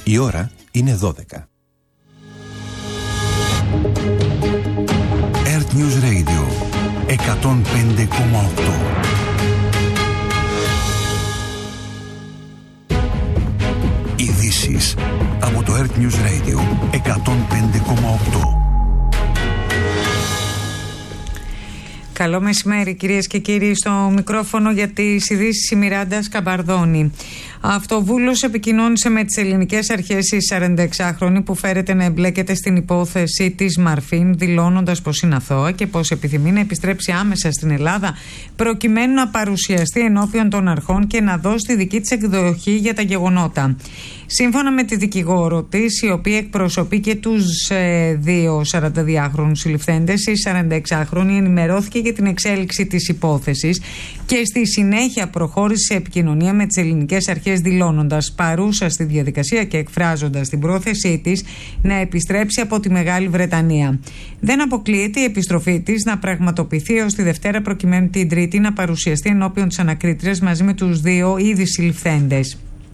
Η ώρα είναι 12. Earth News Radio 105,8. Ειδήσεις από το Earth News Radio 105,8. Καλό μεσημέρι κυρίες και κύριοι, στο μικρόφωνο για τις ειδήσεις η Μιράντα Σκαμπαρδόνη. Αυτοβούλος επικοινώνησε με τις ελληνικές αρχές η 46χρονη που φέρεται να εμπλέκεται στην υπόθεση της Μαρφίν, δηλώνοντας πως είναι αθώα και πως επιθυμεί να επιστρέψει άμεσα στην Ελλάδα προκειμένου να παρουσιαστεί ενώπιον των αρχών και να δώσει τη δική της εκδοχή για τα γεγονότα. Σύμφωνα με τη δικηγόρο της, η οποία εκπροσωπεί και τους δύο 42χρονους συλληφθέντες, η 46χρονη ενημερώθηκε για την εξέλιξη της υπόθεσης και στη συνέχεια προχώρησε σε επικοινωνία με τις ελληνικές αρχές, δηλώνοντας παρούσα στη διαδικασία και εκφράζοντας την πρόθεσή της να επιστρέψει από τη Μεγάλη Βρετανία. Δεν αποκλείεται η επιστροφή της να πραγματοποιηθεί ως τη Δευτέρα, προκειμένου την Τρίτη να παρουσιαστεί ενώπιον της ανακρίτριας μαζί με τους δύο ήδη συλληφθέντες.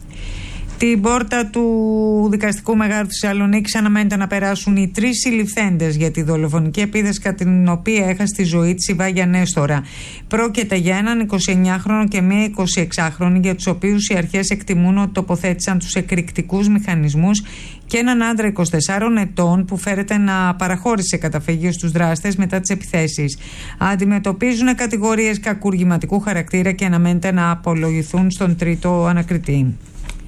Την πόρτα του δικαστικού μεγάρου της Θεσσαλονίκης αναμένεται να περάσουν οι 3 συλληφθέντες για τη δολοφονική επίθεση κατά την οποία έχασε τη ζωή της η Βάγια Νέστορα. Πρόκειται για έναν 29χρονο και μία 26χρονη, για τους οποίους οι αρχές εκτιμούν ότι τοποθέτησαν τους εκρηκτικούς μηχανισμούς, και έναν άντρα 24 ετών που φέρεται να παραχώρησε καταφύγιο στους δράστες μετά τις επιθέσεις. Αντιμετωπίζουν κατηγορίες κακουργηματικού χαρακτήρα και αναμένεται να απολογηθούν στον τρίτο ανακριτή.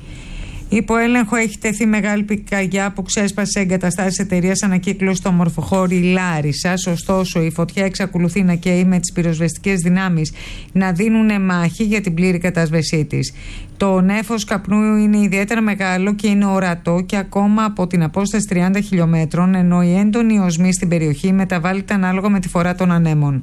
Υπό έλεγχο έχει τεθεί μεγάλη πυρκαγιά που ξέσπασε εγκαταστάσεις εταιρείας ανακύκλωσης στο Μορφοχώρι Λάρισσας. Ωστόσο, η φωτιά εξακολουθεί να καίει, με τις πυροσβεστικές δυνάμεις να δίνουν μάχη για την πλήρη κατάσβεσή της. Το νέφος καπνού είναι ιδιαίτερα μεγάλο και είναι ορατό και ακόμα από την απόσταση 30 χιλιόμετρων, ενώ η έντονη οσμή στην περιοχή μεταβάλλεται ανάλογα με τη φορά των ανέμων.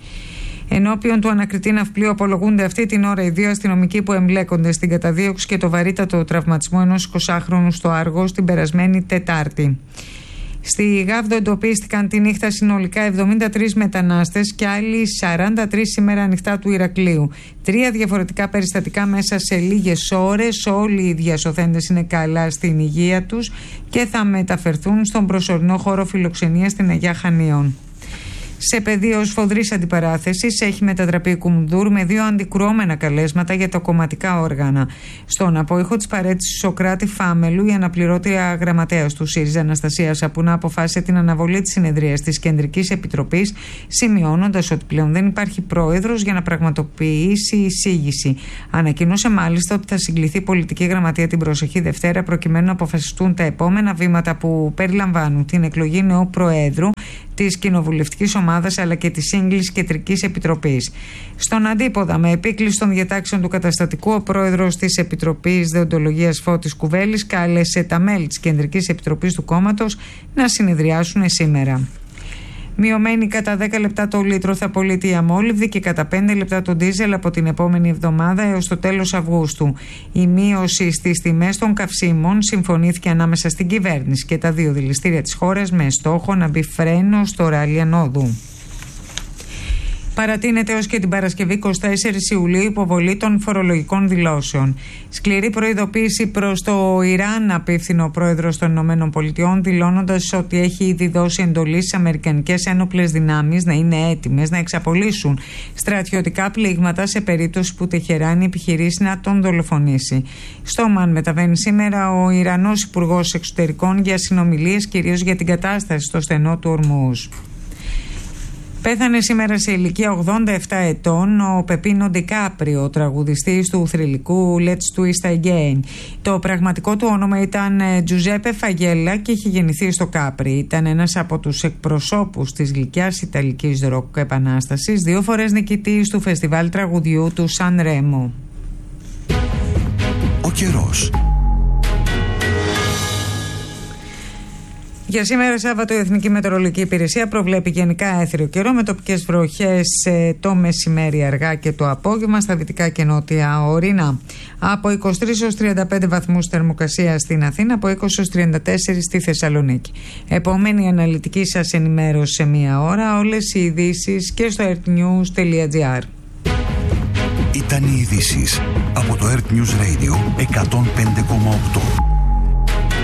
Ενώπιον του ανακριτή ναυπλίου απολογούνται αυτή την ώρα οι δύο αστυνομικοί που εμπλέκονται στην καταδίωξη και το βαρύτατο τραυματισμό ενός 20χρονου στο Άργος την περασμένη Τετάρτη. Στη Γάβδο εντοπίστηκαν τη νύχτα συνολικά 73 μετανάστες και άλλοι 43 σήμερα ανοιχτά του Ηρακλείου. 3 διαφορετικά περιστατικά μέσα σε λίγες ώρες. Όλοι οι διασωθέντες είναι καλά στην υγεία τους και θα μεταφερθούν στον προσωρινό χώρο φιλοξενίας στην Αγιά Χανίων. Σε πεδίο σφοδρής αντιπαράθεσης έχει μετατραπεί η Κουμουνδούρ με 2 αντικρουόμενα καλέσματα για τα κομματικά όργανα. Στον απόϊχο της παραίτησης Σοκράτη Φάμελου, η αναπληρώτρια γραμματέας του ΣΥΡΙΖΑ Αναστασία Σαπούνα αποφάσισε την αναβολή της συνεδρίας της Κεντρικής Επιτροπής, σημειώνοντας ότι πλέον δεν υπάρχει πρόεδρος για να πραγματοποιήσει εισήγηση. Ανακοίνωσε μάλιστα ότι θα συγκληθεί πολιτική γραμματεία την προσεχή Δευτέρα προκειμένου να αποφασιστούν τα επόμενα βήματα που περιλαμβάνουν την εκλογή νέου προέδρου της κοινοβουλευτικής ομάδας αλλά και της σύγκλησης Κεντρικής Επιτροπής. Στον αντίποδα, με επίκληση των διατάξεων του καταστατικού, ο πρόεδρος της Επιτροπής Δεοντολογίας Φώτης Κουβέλης κάλεσε τα μέλη της Κεντρικής Επιτροπής του κόμματος να συνεδριάσουν σήμερα. Μειωμένη κατά 10 λεπτά το λίτρο θα πωλείται η αμόλυβδη και κατά 5 λεπτά το ντίζελ από την επόμενη εβδομάδα έως το τέλος Αυγούστου. Η μείωση στις τιμές των καυσίμων συμφωνήθηκε ανάμεσα στην κυβέρνηση και τα 2 δηληστήρια της χώρας με στόχο να μπει φρένο στο ράλι ανόδου. Παρατείνεται έως και την Παρασκευή 24 Ιουλίου υποβολή των φορολογικών δηλώσεων. Σκληρή προειδοποίηση προς το Ιράν απίφθινε ο πρόεδρος των ΗΠΑ, δηλώνοντας ότι έχει ήδη δώσει εντολή στις αμερικανικές ένοπλες δυνάμεις να είναι έτοιμες να εξαπολύσουν στρατιωτικά πλήγματα σε περίπτωση που Τεχεράνη επιχειρήσει να τον δολοφονήσει. Στο Ομάν μεταβαίνει σήμερα ο Ιρανός Υπουργός Εξωτερικών για συνομιλίες κυρίως για την κατάσταση στο στενό του Ορμούζ. Πέθανε σήμερα σε ηλικία 87 ετών ο Πεπίνο Ντικάπριο, ο τραγουδιστής του θρυλικού Let's Twist Again. Το πραγματικό του όνομα ήταν Τζουζέπε Φαγέλα και είχε γεννηθεί στο Κάπρι. Ήταν ένας από τους εκπροσώπους της γλυκιάς Ιταλικής ροκ επανάστασης, 2 φορές νικητής του φεστιβάλ τραγουδιού του Σαν Ρέμο. Ο καιρός. Για σήμερα Σάββατο η Εθνική Μετεωρολογική Υπηρεσία προβλέπει γενικά έθριο καιρό με τοπικές βροχές το μεσημέρι αργά και το απόγευμα στα δυτικά και νότια ορεινά. Από 23 έως 35 βαθμούς θερμοκρασία στην Αθήνα, από 20 έως 34 στη Θεσσαλονίκη. Επόμενη αναλυτική σας ενημέρωση σε μία ώρα, όλες οι ειδήσεις και στο earthnews.gr. Ήταν οι ειδήσεις από το Earth News Radio 105,8.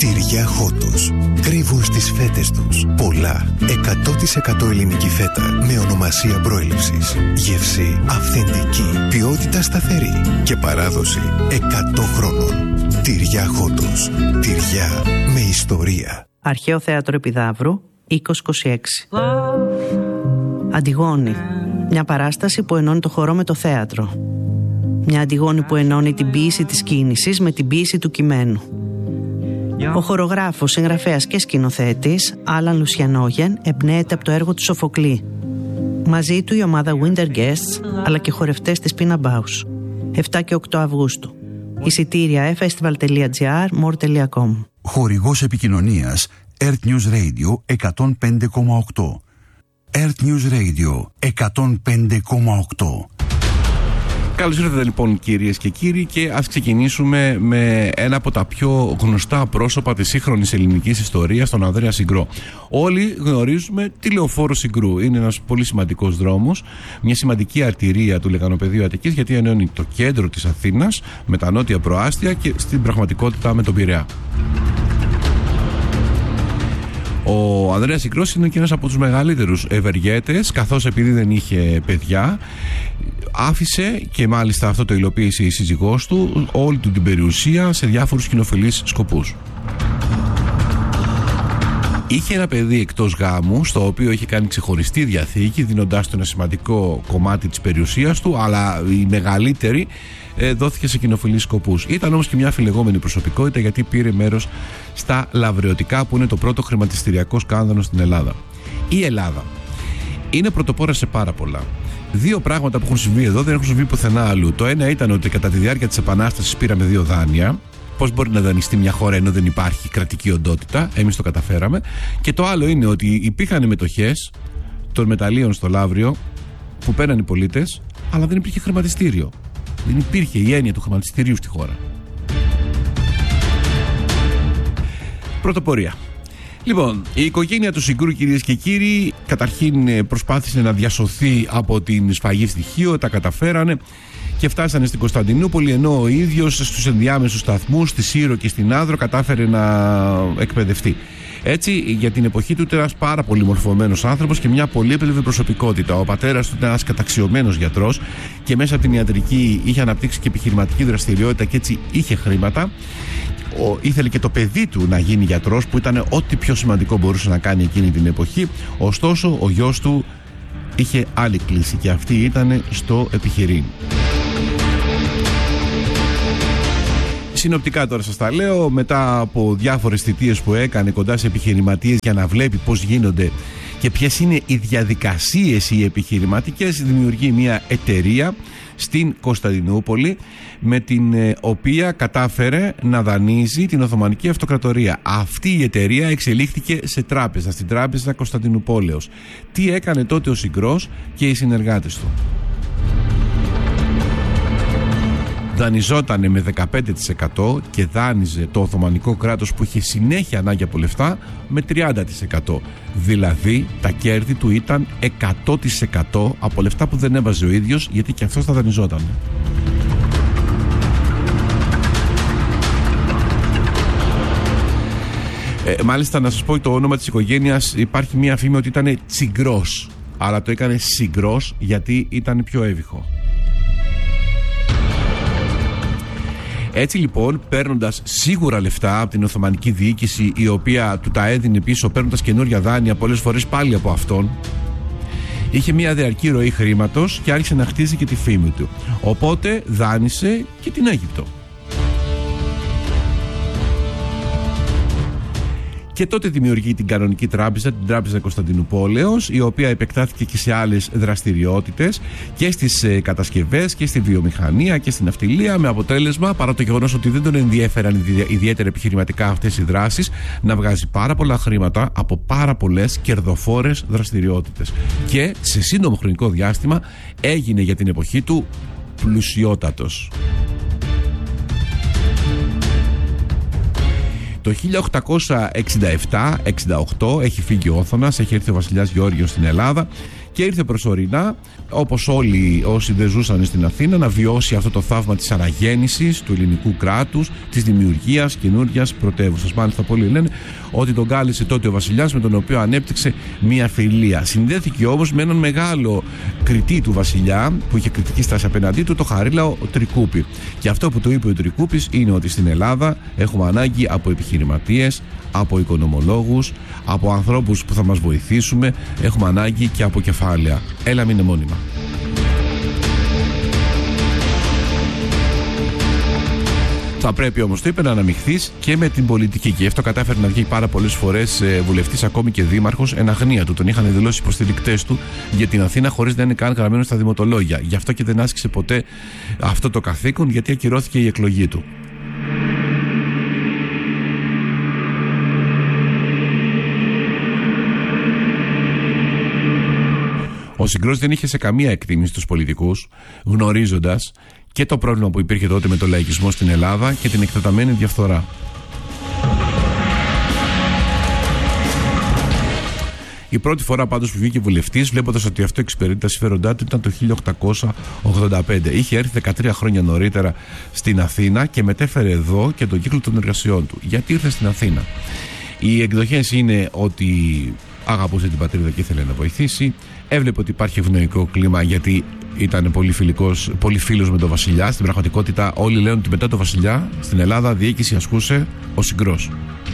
Τυριά Χότος. Κρύβουν στις φέτες τους πολλά 100% ελληνική φέτα με ονομασία προέλευσης. Γεύση αυθεντική, ποιότητα σταθερή και παράδοση 100 χρόνων. Τυριά Χότος. Τυριά με ιστορία. Αρχαίο Θέατρο Επιδαύρου, 2026. Αντιγόνη. Μια παράσταση που ενώνει το χορό με το θέατρο. Μια Αντιγόνη που ενώνει την ποίηση της κίνησης με την ποίηση του κειμένου. Ο χορογράφος, συγγραφέας και σκηνοθέτης Άλαν Λουσιανόγεν εμπνέεται από το έργο του Σοφοκλή. Μαζί του η ομάδα Winter Guests αλλά και χορευτές της Pina Bausch. 7 και 8 Αυγούστου. Εισιτήρια festival.gr, more.com. Χορηγός επικοινωνίας Earth News Radio 105,8. Earth News Radio 105,8. Καλώς ήρθατε λοιπόν κυρίες και κύριοι, και ας ξεκινήσουμε με ένα από τα πιο γνωστά πρόσωπα της σύγχρονης ελληνικής ιστορίας, τον Ανδρέα Συγκρό. Όλοι γνωρίζουμε τη Λεωφόρο Συγκρού. Είναι ένας πολύ σημαντικός δρόμος, μια σημαντική αρτηρία του Λεγανοπεδίου Αττικής, γιατί ενώνει το κέντρο της Αθήνας με τα νότια προάστια και στην πραγματικότητα με τον Πειραιά. Ο Ανδρέας Συγκρός είναι και ένας από τους μεγαλύτερους ευεργέτες, καθώς επειδή δεν είχε παιδιά, άφησε, και μάλιστα αυτό το υλοποίησε η σύζυγός του, όλη του την περιουσία σε διάφορους κοινοφελείς σκοπούς. Είχε ένα παιδί εκτός γάμου, στο οποίο είχε κάνει ξεχωριστή διαθήκη, δίνοντάς του ένα σημαντικό κομμάτι της περιουσίας του, αλλά η μεγαλύτερη δόθηκε σε κοινοφιλείς σκοπούς. Ήταν όμως και μια αφιλεγόμενη προσωπικότητα, γιατί πήρε μέρος στα λαβρεωτικά, που είναι το πρώτο χρηματιστηριακό σκάνδαλο στην Ελλάδα. Η Ελλάδα είναι πρωτοπόρα σε πάρα πολλά. Δύο πράγματα που έχουν συμβεί εδώ δεν έχουν συμβεί πουθενά αλλού. Το ένα ήταν ότι κατά τη διάρκεια της Επανάστασης πήραμε 2 δάνεια. Πώς μπορεί να δανειστεί μια χώρα ενώ δεν υπάρχει κρατική οντότητα? Εμείς το καταφέραμε. Και το άλλο είναι ότι υπήρχαν μετοχές των μεταλλίων στο Λαύριο που παίρναν οι πολίτες, αλλά δεν υπήρχε χρηματιστήριο. Δεν υπήρχε η έννοια του χρηματιστηρίου στη χώρα. Πρωτοπορία. Λοιπόν, η οικογένεια του Συγκρού, κυρίες και κύριοι, καταρχήν προσπάθησε να διασωθεί από την σφαγή στοιχείο, τα καταφέρανε και φτάσανε στην Κωνσταντινούπολη, ενώ ο ίδιος στους ενδιάμεσους σταθμούς, στη Σύρο και στην Άδρο, κατάφερε να εκπαιδευτεί. Έτσι, για την εποχή του ήταν ένας πάρα πολύ μορφωμένος άνθρωπος και μια πολύπλευρη προσωπικότητα. Ο πατέρας του ήταν ένας καταξιωμένος γιατρός και μέσα από την ιατρική είχε αναπτύξει και επιχειρηματική δραστηριότητα και έτσι είχε χρήματα. Ήθελε και το παιδί του να γίνει γιατρός, που ήταν ό,τι πιο σημαντικό μπορούσε να κάνει εκείνη την εποχή. Ωστόσο, ο γιος του είχε άλλη κλίση και αυτή ήταν στο επιχειρήν. Συνοπτικά τώρα σας τα λέω, μετά από διάφορες θητείες που έκανε κοντά σε επιχειρηματίες για να βλέπει πώς γίνονται και ποιες είναι οι διαδικασίες οι επιχειρηματικές, δημιουργεί μια εταιρεία στην Κωνσταντινούπολη, με την οποία κατάφερε να δανείζει την Οθωμανική Αυτοκρατορία. Αυτή η εταιρεία εξελίχθηκε σε τράπεζα, στην Τράπεζα Κωνσταντινουπόλεως. Τι έκανε τότε ο Συγκρός και οι συνεργάτες του? Δανειζότανε με 15% και δάνειζε το Οθωμανικό κράτος, που είχε συνέχεια ανάγκη από λεφτά, με 30%. Δηλαδή τα κέρδη του ήταν 100% από λεφτά που δεν έβαζε ο ίδιος, γιατί και αυτός τα δανειζόταν. Μάλιστα, να σας πω το όνομα της οικογένειας, υπάρχει μια φήμη ότι ήταν Τσιγκρός, αλλά το έκανε Συγκρός γιατί ήταν πιο εύηχο. Έτσι λοιπόν, παίρνοντας σίγουρα λεφτά από την Οθωμανική διοίκηση, η οποία του τα έδινε πίσω παίρνοντας καινούρια δάνεια, πολλές φορές πάλι από αυτόν, είχε μια διαρκή ροή χρήματος και άρχισε να χτίζει και τη φήμη του. Οπότε δάνεισε και την Αίγυπτο. Και τότε δημιουργεί την κανονική τράπεζα, την Τράπεζα Κωνσταντινουπόλεως, η οποία επεκτάθηκε και σε άλλες δραστηριότητες και στις κατασκευές και στη βιομηχανία και στην ναυτιλία, με αποτέλεσμα, παρά το γεγονός ότι δεν τον ενδιέφεραν ιδιαίτερα επιχειρηματικά αυτές οι δράσεις, να βγάζει πάρα πολλά χρήματα από πάρα πολλές κερδοφόρες δραστηριότητες. Και σε σύντομο χρονικό διάστημα έγινε για την εποχή του πλουσιότατος. Το 1867-68 έχει φύγει ο Όθωνας, έχει έρθει ο βασιλιάς Γεώργιος στην Ελλάδα και ήρθε προσωρινά, όπως όλοι όσοι δεν ζούσαν στην Αθήνα, να βιώσει αυτό το θαύμα της αναγέννησης του ελληνικού κράτους, της δημιουργίας καινούριας πρωτεύουσας. Μάλιστα, πολλοί λένε ότι τον κάλεσε τότε ο βασιλιάς, με τον οποίο ανέπτυξε μια φιλία. Συνδέθηκε όμως με έναν μεγάλο κριτή του βασιλιά, που είχε κριτική στάση απέναντί του, το Χαρίλαο Τρικούπη. Και αυτό που του είπε ο Τρικούπης είναι ότι στην Ελλάδα έχουμε ανάγκη από επιχειρηματίες, από οικονομολόγους, από ανθρώπους που θα μας βοηθήσουμε, έχουμε ανάγκη και από κεφάλαια. Έλα, μην είναι μόνιμα. Θα πρέπει όμως, το είπε, να αναμειχθείς και με την πολιτική. Και αυτό κατάφερε να βγει πάρα πολλές φορές βουλευτής, ακόμη και δήμαρχος, εν αγνία του. Τον είχαν δηλώσει υποστηρικτές του για την Αθήνα, χωρίς να είναι καν γραμμένο στα δημοτολόγια. Γι' αυτό και δεν άσκησε ποτέ αυτό το καθήκον, γιατί ακυρώθηκε η εκλογή του. Ο Συγκρός δεν είχε σε καμία εκτίμηση τους πολιτικούς, γνωρίζοντας και το πρόβλημα που υπήρχε τότε με το λαϊκισμό στην Ελλάδα και την εκτεταμένη διαφθορά. Η πρώτη φορά πάντως που βγήκε βουλευτής, βλέποντας ότι αυτό εξυπηρετεί τα συμφέροντά του, ήταν το 1885. Είχε έρθει 13 χρόνια νωρίτερα στην Αθήνα και μετέφερε εδώ και τον κύκλο των εργασιών του. Γιατί ήρθε στην Αθήνα? Οι εκδοχές είναι ότι αγαπούσε την πατρίδα και ήθελε να βοηθήσει. Έβλεπε ότι υπάρχει ευνοϊκό κλίμα, γιατί ήταν πολύ φίλος με τον βασιλιά. Στην πραγματικότητα, όλοι λένε ότι μετά τον βασιλιά στην Ελλάδα διοίκηση ασκούσε ο Συγκρός.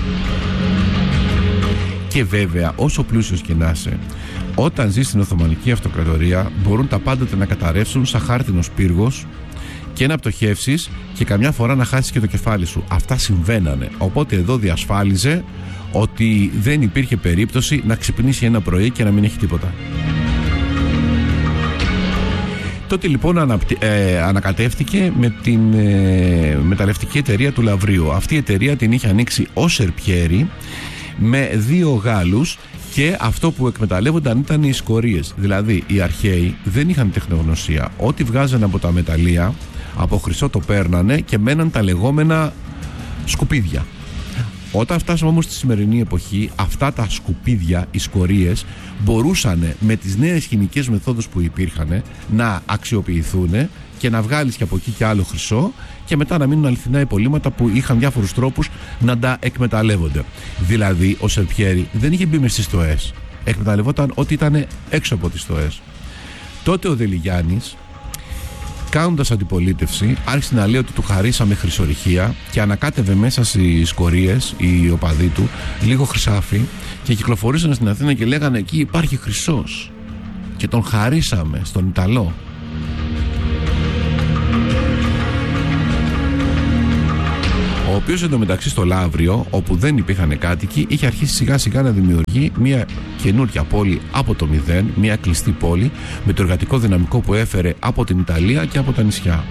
Και βέβαια, όσο πλούσιος και να είσαι, όταν ζεις στην Οθωμανική Αυτοκρατορία, μπορούν τα πάντα να καταρρεύσουν σαν χάρτινος πύργος και να πτωχεύσεις και καμιά φορά να χάσεις και το κεφάλι σου. Αυτά συμβαίνανε. Οπότε εδώ διασφάλιζε ότι δεν υπήρχε περίπτωση να ξυπνήσει ένα πρωί και να μην έχει τίποτα. Τότε λοιπόν ανακατεύτηκε με την μεταλλευτική εταιρεία του Λαυρίου. Αυτή η εταιρεία την είχε ανοίξει ο Σερπιέρη με 2 Γάλλους, και αυτό που εκμεταλλεύονταν ήταν οι σκορίες. Δηλαδή οι αρχαίοι δεν είχαν τεχνογνωσία. Ό,τι βγάζανε από τα μεταλλεία, από χρυσό το παίρνανε και μέναν τα λεγόμενα σκουπίδια. Όταν φτάσαμε όμως στη σημερινή εποχή, αυτά τα σκουπίδια, οι σκορίες, μπορούσαν με τις νέες χημικές μεθόδους που υπήρχαν να αξιοποιηθούν και να βγάλεις και από εκεί και άλλο χρυσό, και μετά να μείνουν αληθινά υπολείμματα που είχαν διάφορους τρόπους να τα εκμεταλλεύονται. Δηλαδή ο Σερπιέρη δεν είχε μπει μες στις στοές, εκμεταλλευόταν ό,τι ήταν έξω από τις στοές. Τότε ο Δελιγιάννης, κάνοντας αντιπολίτευση, άρχισε να λέει ότι του χαρίσαμε χρυσορυχεία και ανακάτευε μέσα στις σκορίες οι οπαδοί του λίγο χρυσάφι και κυκλοφορούσαν στην Αθήνα και λέγανε εκεί υπάρχει χρυσός και τον χαρίσαμε στον Ιταλό. Ο οποίος εντωμεταξύ στο Λαύριο, όπου δεν υπήρχαν κάτοικοι, είχε αρχίσει σιγά σιγά να δημιουργεί μια καινούρια πόλη από το μηδέν, μια κλειστή πόλη με το εργατικό δυναμικό που έφερε από την Ιταλία και από τα νησιά.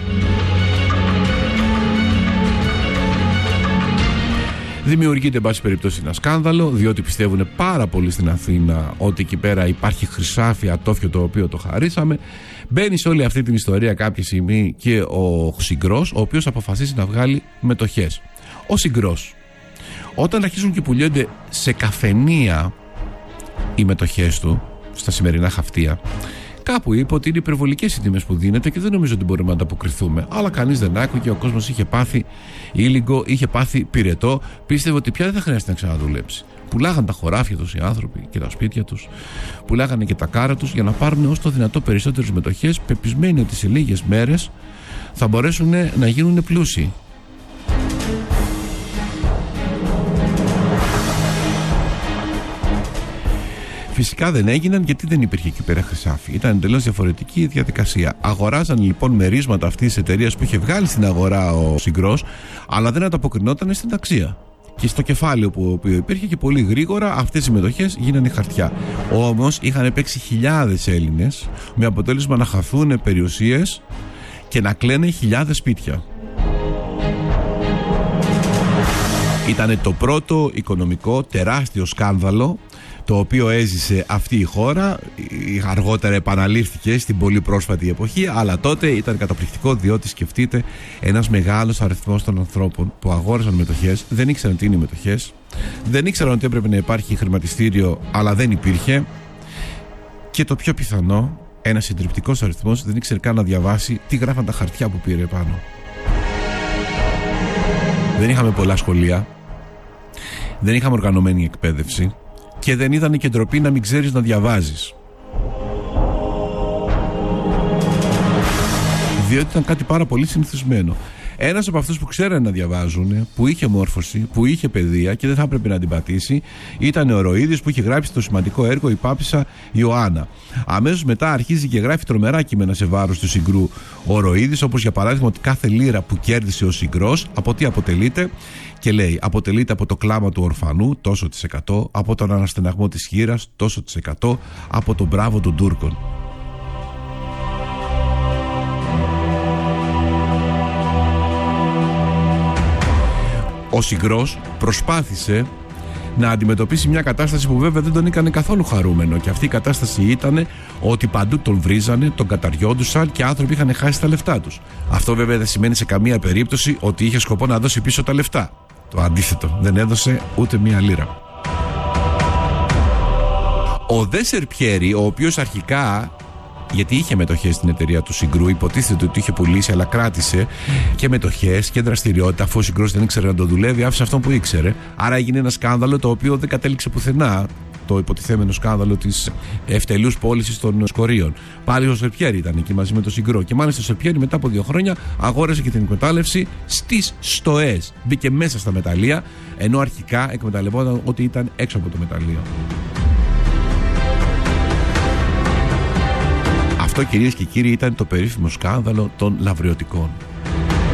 Δημιουργείται εν πάση περιπτώσει ένα σκάνδαλο, διότι πιστεύουν πάρα πολύ στην Αθήνα ότι εκεί πέρα υπάρχει χρυσάφι ατόφιο το οποίο το χαρίσαμε. Μπαίνει σε όλη αυτή την ιστορία κάποια στιγμή και ο Συγκρός, ο οποίος αποφασίζει να βγάλει μετοχές. Ο Συγκρός, όταν αρχίζουν και πουλιώνται σε καφενεία οι μετοχές του, στα σημερινά χαυτία, κάπου είπε ότι είναι υπερβολικές οι τιμές που δίνεται και δεν νομίζω ότι μπορούμε να ανταποκριθούμε. Αλλά κανείς δεν άκουγε, ο κόσμος είχε πάθει ήλιγκο, είχε πάθει πυρετό, πίστευε ότι πια δεν θα χρειάζεται να ξαναδουλέψει. Πουλάγαν τα χωράφια τους οι άνθρωποι και τα σπίτια τους, πουλάγανε και τα κάρα τους για να πάρουν όσο το δυνατό περισσότερες μετοχές, πεπισμένοι ότι σε λίγες μέρες θα μπορέσουν να γίνουν πλούσιοι. Φυσικά δεν έγιναν, γιατί δεν υπήρχε εκεί πέρα χρυσάφι. Ήταν εντελώς διαφορετική η διαδικασία. Αγοράζαν λοιπόν μερίσματα αυτής της εταιρείας που είχε βγάλει στην αγορά ο Συγκρός, αλλά δεν ανταποκρινόταν στην αξία και στο κεφάλαιο που υπήρχε, και πολύ γρήγορα αυτές οι μετοχές γίνανε χαρτιά. Όμως είχαν παίξει χιλιάδες Έλληνες, με αποτέλεσμα να χαθούν περιουσίες και να κλαίνε χιλιάδες σπίτια. Ήταν το πρώτο οικονομικό τεράστιο σκάνδαλο το οποίο έζησε αυτή η χώρα. Αργότερα επαναλήφθηκε στην πολύ πρόσφατη εποχή, αλλά τότε ήταν καταπληκτικό, διότι σκεφτείτε, ένας μεγάλος αριθμός των ανθρώπων που αγόρασαν μετοχές δεν ήξεραν τι είναι οι μετοχές, δεν ήξεραν ότι έπρεπε να υπάρχει χρηματιστήριο, αλλά δεν υπήρχε, Και το πιο πιθανό, ένας συντριπτικός αριθμός δεν ήξερε καν να διαβάσει τι γράφαν τα χαρτιά που πήρε πάνω. Δεν είχαμε πολλά σχολεία, δεν είχαμε οργανωμένη εκπαίδευση και δεν ήταν και ντροπή να μην ξέρεις να διαβάζεις. Διότι ήταν κάτι πάρα πολύ συνηθισμένο. Ένας από αυτούς που ξέρανε να διαβάζουν, που είχε μόρφωση, που είχε παιδεία και δεν θα έπρεπε να την πατήσει, ήταν ο Ροΐδης, που είχε γράψει το σημαντικό έργο «Η Πάπισσα Ιωάννα». Αμέσως μετά αρχίζει και γράφει τρομερά κείμενα σε βάρος του Συγκρού ο Ροΐδης, όπως για παράδειγμα ότι κάθε λίρα που κέρδισε ο Συγκρός από τι αποτελείται, και λέει: αποτελείται από το κλάμα του ορφανού, τόσο της 100, από τον αναστεναγμό της χήρας, τόσο της 100, από τον μπράβο των Τούρκων. Ο Συγκρός προσπάθησε να αντιμετωπίσει μια κατάσταση που βέβαια δεν τον έκανε καθόλου χαρούμενο, και αυτή η κατάσταση ήταν ότι παντού τον βρίζανε, τον καταριόντουσαν και άνθρωποι είχαν χάσει τα λεφτά τους. Αυτό βέβαια δεν σημαίνει σε καμία περίπτωση ότι είχε σκοπό να δώσει πίσω τα λεφτά. Το αντίθετο, δεν έδωσε ούτε μία λίρα. Ο Δε Σερπιέρη, ο οποίος αρχικά, γιατί είχε μετοχές στην εταιρεία του Συγκρού, υποτίθεται ότι είχε πουλήσει, αλλά κράτησε και μετοχές και δραστηριότητα, αφού ο Συγκρός δεν ήξερε να το δουλεύει, άφησε αυτόν που ήξερε. Άρα έγινε ένα σκάνδαλο το οποίο δεν κατέληξε πουθενά, το υποτιθέμενο σκάνδαλο της ευτελούς πώλησης των σκορίων. Πάλι ο Σερπιέρη ήταν εκεί μαζί με τον Συγκρό. Και μάλιστα ο Σερπιέρη μετά από 2 χρόνια αγόρασε και την εκμετάλλευση στις στοές. Μπήκε μέσα στα μεταλλεία, ενώ αρχικά εκμεταλλευόταν ότι ήταν έξω από το μεταλλείο. Αυτό, κυρίες και κύριοι, ήταν το περίφημο σκάνδαλο των λαβριωτικών.